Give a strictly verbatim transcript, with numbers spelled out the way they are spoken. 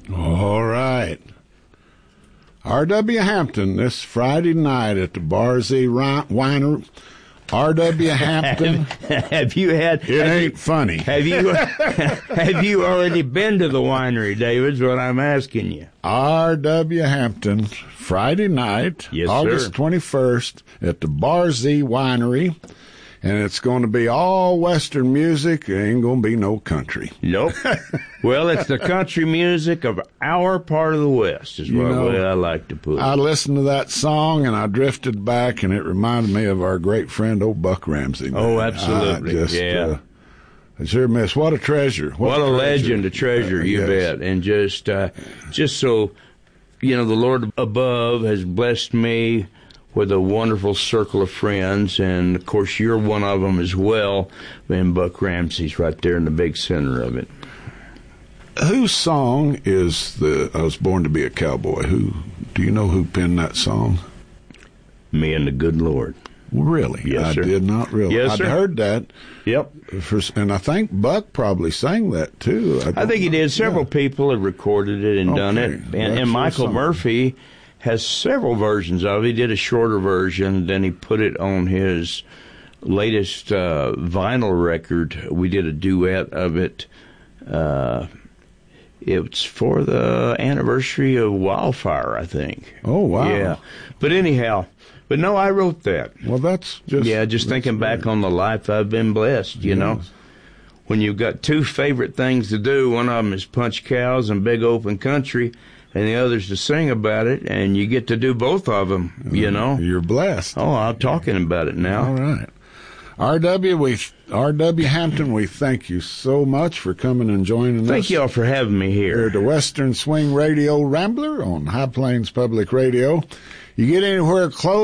All right. R W. Hampton this Friday night at the Bar Z Winery. R W. Hampton. Have you had? It have ain't you, funny. Have you? Have you already been to the winery, David's what I'm asking you. R W. Hampton, Friday night, yes, August sir. twenty-first, at the Bar Z Winery. And it's going to be all Western music. There ain't going to be no country. Nope. Well, it's the country music of our part of the West, is what know, way I like to put it. I listened to that song, and I drifted back, and it reminded me of our great friend, old Buck Ramsey. Man. Oh, absolutely. I just, yeah. Uh, I sure miss. What a treasure. What, what a, a treasure. legend, a treasure, uh, you yes. bet. And just, uh, just so, you know, the Lord above has blessed me with a wonderful circle of friends, and of course you're one of them as well. And Buck Ramsey's right there in the big center of it. Whose song is the I Was Born to Be a Cowboy? Who do you know who penned that song? Me and the good Lord. Really? Yes, I sir. did not realize. Yes, I'd sir. heard that. Yep. For, and I think Buck probably sang that too. I, I think he know. did. Several yeah. people have recorded it and Okay. done it. And, That's and Michael awesome. Murphy has several versions of it. He did a shorter version, then he put it on his latest uh, vinyl record. We did a duet of it. Uh, it's for the anniversary of Wildfire, I think. Oh, wow. Yeah. But anyhow, but no, I wrote that. Well, that's just... Yeah, just thinking great. back on the life I've been blessed, you Yes. know. When you've got two favorite things to do, one of them is punch cows and big open country, and the other's to sing about it, and you get to do both of them, you know. You're blessed. Oh, I'm talking about it now. All right. R W, we, R W. Hampton, we thank you so much for coming and joining us. Thank y'all for having me Here here. at the Western Swing Radio Rambler on High Plains Public Radio. You get anywhere close